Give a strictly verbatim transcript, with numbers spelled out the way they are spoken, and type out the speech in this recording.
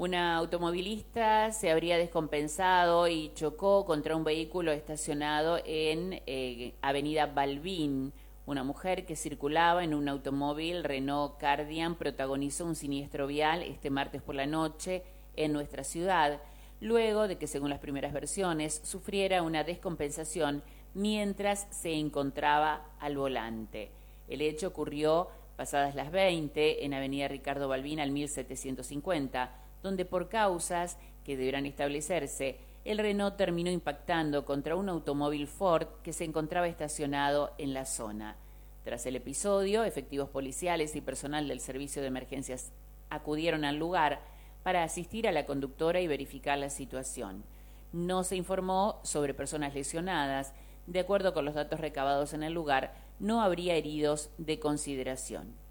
Una automovilista se habría descompensado y chocó contra un vehículo estacionado en eh, Avenida Balbín. Una mujer que circulaba en un automóvil Renault Cardian protagonizó un siniestro vial este martes por la noche en nuestra ciudad, luego de que, según las primeras versiones, sufriera una descompensación mientras se encontraba al volante. El hecho ocurrió pasadas las veinte en Avenida Ricardo Balbín al mil setecientos cincuenta, donde por causas que deberán establecerse, el Renault terminó impactando contra un automóvil Ford que se encontraba estacionado en la zona. Tras el episodio, efectivos policiales y personal del Servicio de Emergencias acudieron al lugar para asistir a la conductora y verificar la situación. No se informó sobre personas lesionadas. De acuerdo con los datos recabados en el lugar, no habría heridos de consideración.